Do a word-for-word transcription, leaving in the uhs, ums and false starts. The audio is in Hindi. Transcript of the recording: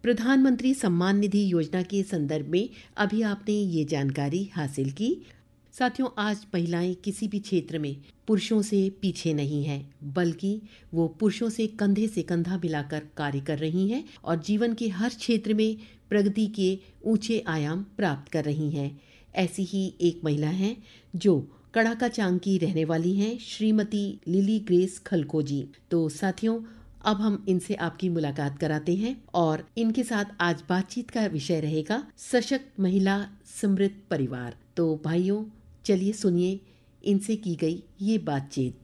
प्रधानमंत्री सम्मान निधि योजना के संदर्भ में अभी आपने ये जानकारी हासिल की। साथियों, आज महिलाएं किसी भी क्षेत्र में पुरुषों से पीछे नहीं हैं, बल्कि वो पुरुषों से कंधे से कंधा मिलाकर कार्य कर रही हैं और जीवन के हर क्षेत्र में प्रगति के ऊंचे आयाम प्राप्त कर रही हैं। ऐसी ही एक महिला हैं जो कड़ाका चांग की रहने वाली हैं, श्रीमती लिली ग्रेस खलखो जी। तो साथियों, अब हम इनसे आपकी मुलाकात कराते हैं और इनके साथ आज बातचीत का विषय रहेगा सशक्त महिला समृद्ध परिवार। तो भाइयों, चलिए सुनिए इनसे की गई ये बातचीत।